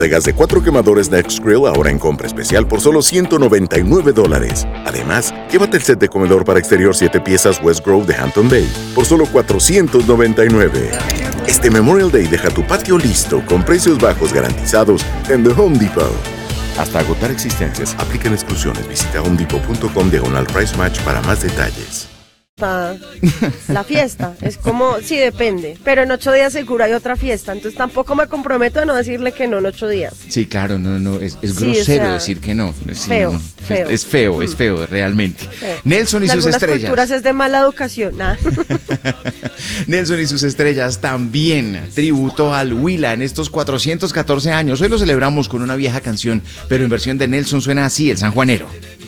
de gas de 4 quemadores Nextgrill ahora en compra especial por solo $199. Además, llévate el set de comedor para exterior 7 piezas West Grove de Hampton Bay por solo $499. Este Memorial Day deja tu patio listo con precios bajos garantizados en The Home Depot. Hasta agotar existencias, aplican exclusiones. Visita homedepot.com/price match para más detalles. La fiesta, es como, sí, depende, pero en 8 días seguro hay otra fiesta, entonces tampoco me comprometo a no decirle que no en 8 días. Sí, claro, no, es Sí, grosero, o sea, decir que no. Sí, feo, no, feo. Es feo, realmente. Feo. Nelson y En sus algunas estrellas. culturas es de mala educación, nada. Nelson y sus estrellas también tributo al Huila en estos 414 años. Hoy lo celebramos con una vieja canción, pero en versión de Nelson suena así, el sanjuanero.